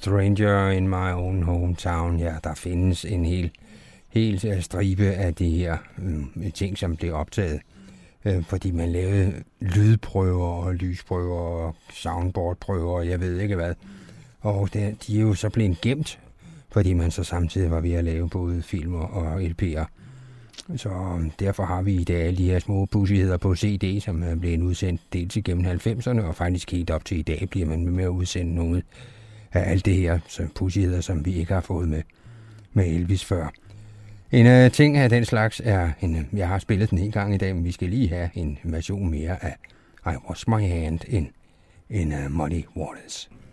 Stranger in My Own Hometown. Ja, der findes en hel stribe af de her ting, som blev optaget. Fordi man lavede lydprøver og lysprøver og soundboardprøver og jeg ved ikke hvad. Og de er jo så blevet gemt, fordi man så samtidig var ved at lave både film og LP'er. Så derfor har vi i dag de her små pussigheder på CD, som er blevet udsendt dels igennem 90'erne, og faktisk helt op til i dag bliver man med at udsende noget af alt det her pussigheder, som vi ikke har fået med Elvis før. En ting af den slags er, jeg har spillet den en gang i dag, men vi skal lige have en version mere af I Wash My Hand in Muddy Waters.